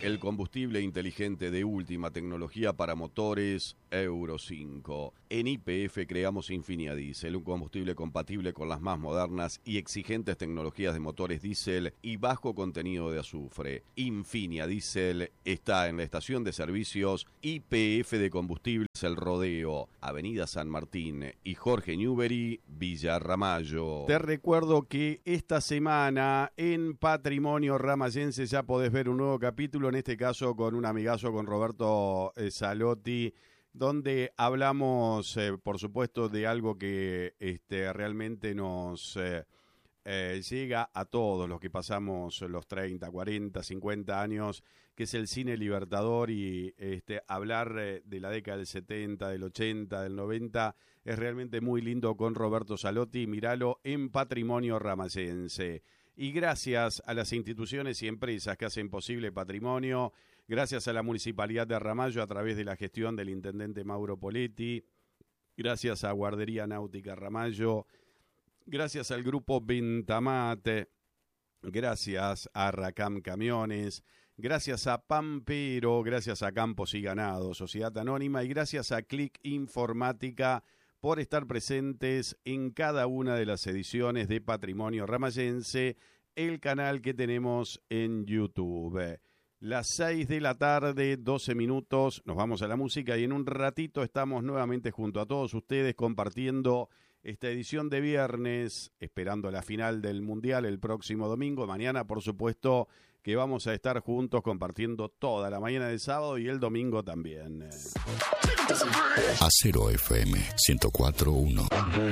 el combustible inteligente de última tecnología para motores Euro 5. En YPF creamos Infinia Diesel, un combustible compatible con las más modernas y exigentes tecnologías de motores diésel y bajo contenido de azufre. Infinia Diesel está en la estación de servicios YPF de Combustibles El Rodeo, Avenida San Martín y Jorge Newbery, Villa Ramallo. Te recuerdo que esta semana en Patrimonio Ramayense ya podés ver un nuevo capítulo, en este caso con un amigazo, con Roberto Salotti, donde hablamos, por supuesto, de algo que realmente nos llega a todos los que pasamos los 30, 40, 50 años, que es el cine libertador, y hablar de la década del 70, del 80, del 90, es realmente muy lindo con Roberto Salotti. Míralo en Patrimonio Ramayense. Y gracias a las instituciones y empresas que hacen posible Patrimonio, gracias a la Municipalidad de Ramallo a través de la gestión del Intendente Mauro Poletti, gracias a Guardería Náutica Ramallo, gracias al Grupo Ventamate, gracias a Racam Camiones, gracias a Pampero, gracias a Campos y Ganado, Sociedad Anónima, y gracias a Click Informática por estar presentes en cada una de las ediciones de Patrimonio Ramayense, el canal que tenemos en YouTube. Las 6 de la tarde, 12 minutos, nos vamos a la música y en un ratito estamos nuevamente junto a todos ustedes compartiendo esta edición de viernes, esperando la final del Mundial el próximo domingo. Mañana, por supuesto, que vamos a estar juntos compartiendo toda la mañana del sábado y el domingo también. Acero FM 104.1